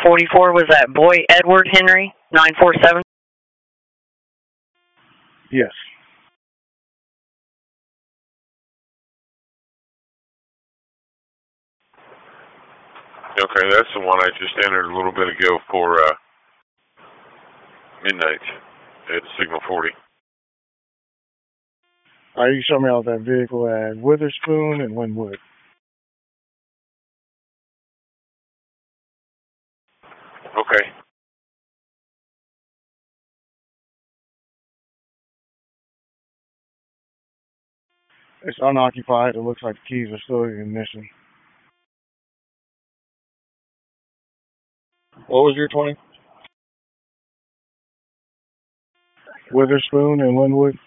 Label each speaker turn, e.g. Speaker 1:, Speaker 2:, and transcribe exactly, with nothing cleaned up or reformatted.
Speaker 1: forty-four, was that boy Edward Henry, nine four seven?
Speaker 2: Yes.
Speaker 3: Okay, that's the one I just entered a little bit ago for uh, midnight at Signal forty.
Speaker 2: Are you showing me out that vehicle at Witherspoon and Linwood?
Speaker 3: Okay.
Speaker 2: It's unoccupied. It looks like the keys are still in the ignition. What was your twenty? Witherspoon and Linwood.